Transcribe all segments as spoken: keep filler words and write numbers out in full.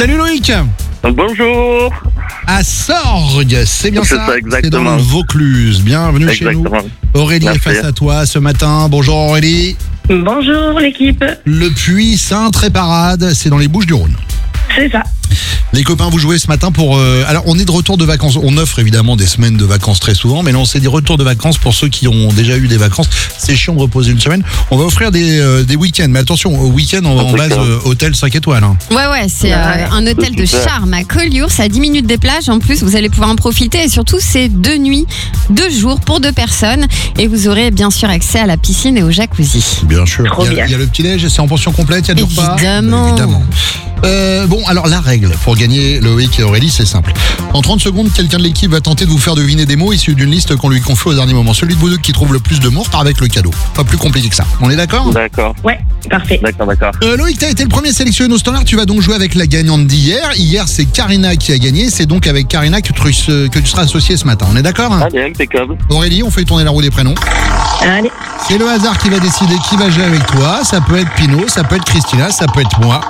Salut Loïc. Bonjour. À Sorgues, c'est bien C'est ça, ça, exactement. C'est dans le Vaucluse. Bienvenue Exactement. chez nous. Aurélie Merci. est face à toi ce matin. Bonjour Aurélie. Bonjour l'équipe, Le puits Saint-Tréparade, c'est dans les Bouches-du-Rhône. c'est ça. Les copains, vous jouez ce matin pour... euh, alors, on est de retour de vacances. On offre évidemment des semaines de vacances très souvent, mais là, on s'est dit retour de vacances pour ceux qui ont déjà eu des vacances. C'est chiant de reposer une semaine. On va offrir des, euh, des week-ends. Mais attention, au week-end en, en base euh, hôtel cinq étoiles. Hein. Ouais, ouais, c'est Ouais, euh, un hôtel de super. charme à Collioure. C'est à dix minutes des plages. En plus, vous allez pouvoir en profiter. Et surtout, c'est deux nuits, deux jours pour deux personnes. Et vous aurez bien sûr accès à la piscine et au jacuzzi. Bien sûr. Trop Il y a, bien. il y a le petit-déj, c'est en pension complète, il y a du repas. Évidemment. Évidemment. Euh, bon, alors la règle pour gagner Loïc et Aurélie, c'est simple. En trente secondes, quelqu'un de l'équipe va tenter de vous faire deviner des mots issus d'une liste qu'on lui confie au dernier moment. Celui de vous deux qui trouve le plus de mots repart avec le cadeau. Pas plus compliqué que ça. On est d'accord ? D'accord, Ouais, parfait. d'accord, d'accord. Euh, Loïc, t'as été le premier sélectionné au standard. Tu vas donc jouer avec la gagnante d'hier. Hier, c'est Karina qui a gagné. C'est donc avec Karina que tu, que tu seras associé ce matin. On est d'accord ? Allez, impeccable. Aurélie, on fait tourner la roue des prénoms. Allez, C'est le hasard qui va décider qui va jouer avec toi. Ça peut être Pino, ça peut être Christina, ça peut être moi.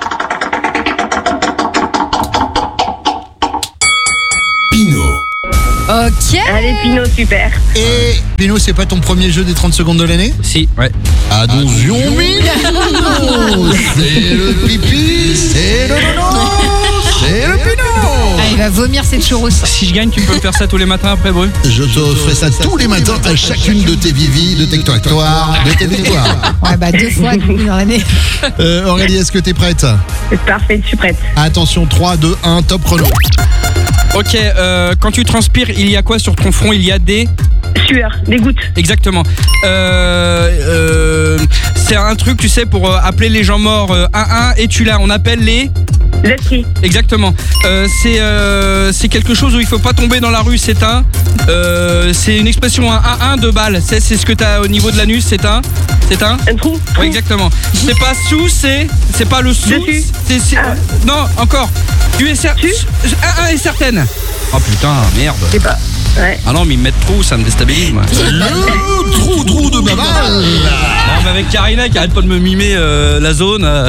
Pino. Ok. allez Pino, super. Et Pino, c'est pas ton premier jeu des trente secondes de l'année ? Si, ouais. Attention, Pino. C'est le pipi, c'est le nono, c'est le Pino. Ah, il va vomir cette churros. Si je gagne, tu peux me faire ça tous les matins après, Bru? Je te ferai ça tous les matins à chacune de tes vivis, de tes victoires, de tes victoires. Ouais, bah deux fois du coup dans l'année. Euh, Aurélie, est-ce que t'es prête ? Parfait, je suis prête. Attention, trois, deux, un, top chrono. Ok, euh, quand tu transpires, il y a quoi sur ton front? Il y a des... Sueur, des gouttes. Exactement. Euh, euh, c'est un truc, tu sais, pour euh, appeler les gens morts euh, un un, et tu l'as, on appelle les... Esprits, Exactement. Euh, c'est euh, c'est quelque chose où il faut pas tomber dans la rue, c'est un... Euh, c'est une expression, un un un, deux balles. C'est c'est ce que tu as au niveau de l'anus, c'est un... C'est un... un trou. Oui, exactement. C'est pas sous, c'est... C'est pas le sous. Dessus. C'est... c'est- Ah. Non, encore. Tu es cer... Tu un un est certaine. Oh putain, merde. Je sais pas. Ouais. Ah non, mais ils me mettent trop, ça me déstabilise, moi. Le trou trou de ma balle. Non, mais avec Karina qui arrête pas de me mimer euh, la zone. euh.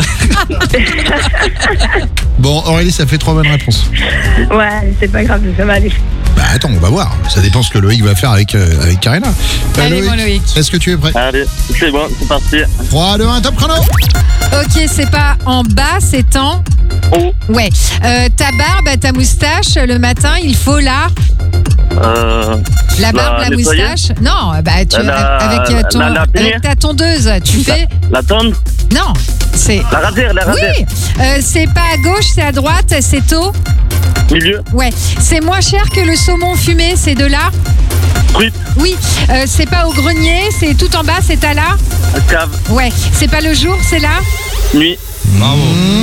Bon, Aurélie, ça fait trois bonnes réponses. Ouais, c'est pas grave, ça va aller. Bah attends, on va voir. Ça dépend ce que Loïc va faire avec, euh, avec Karina. Euh, Allez, mon Loïc. Est-ce que tu es prêt ? Allez, c'est bon, c'est parti. trois, deux, un, top chrono. Ok, c'est pas en bas, c'est en... Oh, Ouais. Euh, ta barbe, ta moustache, le matin, il faut la... euh, La barbe, la, La nettoyer. moustache. Non, bah tu La- avec euh, ton la- la punir. avec ta tondeuse, tu fais la tondre, non, c'est la rasière, la rasière. oui, euh, c'est pas à gauche, c'est à droite, c'est au Milieu, ouais, c'est moins cher que le saumon fumé, c'est de là. truite, Oui, euh, c'est pas au grenier, c'est tout en bas, c'est à là. cave, Ouais, c'est pas le jour, c'est là. nuit. Bravo.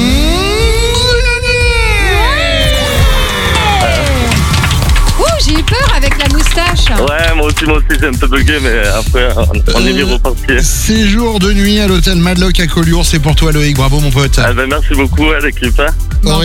Ouh, j'ai eu peur avec la moustache. Ouais, moi aussi, moi aussi, j'ai un peu bugué, mais après, on, on est bien reparti. Séjour de nuit à l'hôtel Madlock à Collioure, c'est pour toi Loïc, bravo mon pote. Ah ben, merci beaucoup à l'équipe. Hein.